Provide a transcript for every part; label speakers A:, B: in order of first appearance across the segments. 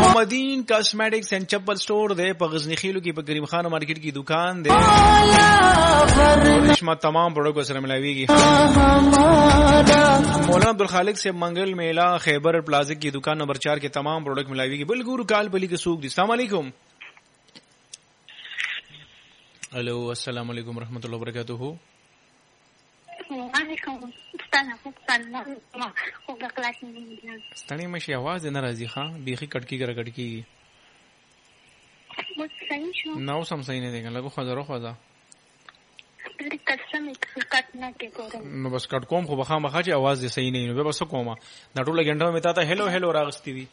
A: محمدین کاسمیټکس اینڈ چپل سٹور دے په غزنی خیلو کې په کریم خان مارکیټ کی دکان دے. ریشما تمام پروڈکٹ سره ملاویږي. مولانا عبدالخالق سے منگل میلا خیبر پلازا کی دکان نمبر 4 کے تمام پروڈکٹ ملاویږي. بلګورو کال بلی کے سوق دي. السلام علیکم. الو السلام علیکم ورحمۃ اللہ وبرکاتہ. ستنی مشي आवाज نه راځي. ها بیخي کټکی ګره کټکی نو سم صحیح نه دی. لګو خزرو خزا نو بس کټ کوم خو بخا مخه چې आवाज دې صحیح نه نو بس کومه دا ټول غنډه مې تا ته هلو هلو راغستی وی.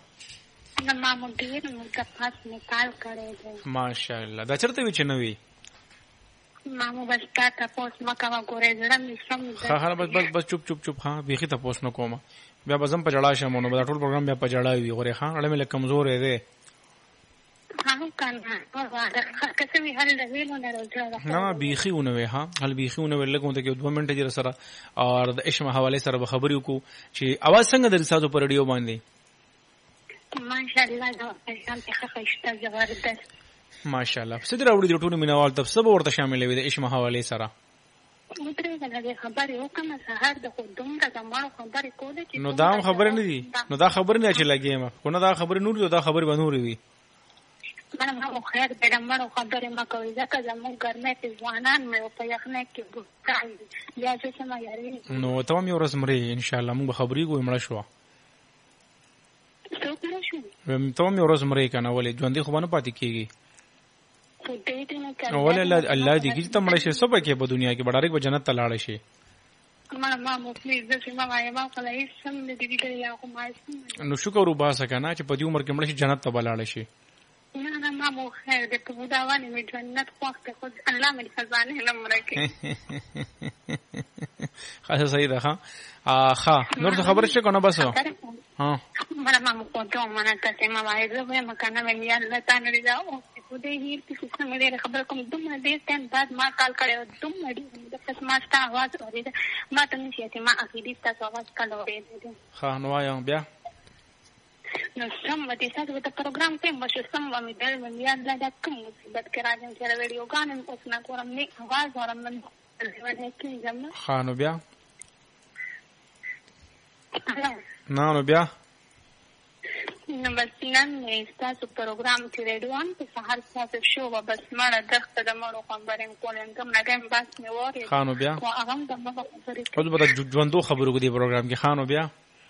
A: ماشاءالله دا چرته وی چې نه وی
B: مامو بس تا پوس مکا ګورې زړم نشم.
A: ها بس چوپ چوپ چوپ. ها بیخي ته پوس نه کومه بیا بزم په جړا شمو نو دا ټول پروګرام بیا په جړا وی غوري. ها اړه مې کمزور دی.
B: ها کنه کسه وی حل دی نو نه راځه.
A: نه بیخي ونه وی. ها حل بیخي ونه وی لګون ته کې 2 منټه جره سره اور د اشما حواله سره خبرې وکړو چې आवाज څنګه د رساتو پر رادیو باندې.
B: ماشاءالله دا څنګه خفشته زبردست.
A: ماشاءالله صدر اوري د ټولو مینوال تب سب ورته شامل وي د اشما حواله سره. نو دا خبر نه دي. نو دا خبر نه چې لګي ما کو نه دا خبر نور دی. دا خبر بنوري وي.
B: ما مو خیر به مړو خبره ما کوي ځکه زموږ ګرمه په ځوانان مې په یخنه کې ګوتای بیا چې سم یاري. نو
A: ته مې ورځ مړې ان شاء الله موږ خبرې کوو مړ شو. ته مې ورځ مړې کنه ولې ژوندې خو باندې پاتې کیږي. ولې الله دې کې ته مړ شي سبا کې په دنیا کې بډارک به جنت ته لاړ شي.
B: ما مو پلیز چې ما ما خلای سم دې دې یا خو ما
A: نو شکر وباسه کنه چې په دې عمر کې مړ شي جنت ته بلاړ شي.
B: نه ما مو خیر دې په وداوانه مې جنت خوښ ته خو الله مې خزانه لمر کې.
A: خاصه صحیح ده. ها نور څه خبر شي کنه بس. ها
B: ما مو کو ته ما نه ته ما وایي زه ما کنه مې الله تعالی رضا او خو دې هیر چې څه مې خبر کوم دومره دې ټیم بعد ما کال کړو دومره دې د قسمه ستا आवाज اورید ما ته نشي چې ما اخیری تاسو आवाज کړو دې.
A: ها نو وایم بیا
B: نو سم دې تاسو ته پروګرام کې مشه سم مې دل مې یاد لا کوم مصیبت کې راځم چې ویډیو غانم اوس نه کوم نه आवाज اورم نه کې جمع.
A: ها نو بیا نو بیا
B: نو بس نن تاسو پروګرام کې ریډیو په سهار تاسو شو بس مړه دغه د مړو خبرې کولم کوم نه ګم بس مې وره.
A: خانو بیا
B: او هغه د مخه خبرې
A: خو به د ژوندو خبرو کې پروګرام کې. خانو بیا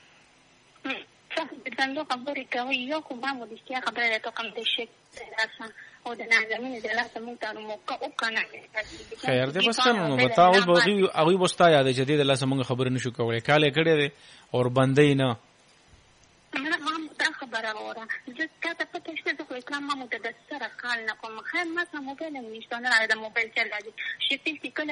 B: څنګه خبرې کوي یو کوم مو د څه خبرې ته کوم څه شي تاسو او د نازمین د لاسه مو ته مو او کنه
A: خیر دې بس نو بتا اوس به هغه بوستا یاد چې دې د لاسه مونږ خبرې نشو کولای کاله کړي دي اور بندې نه.
B: نه ما ته خبره وره چې تاسو په تاسو ته کوم ما مو د سره کال نه کوم خیر ما سم موبایل نشته نه د موبایل چلای شي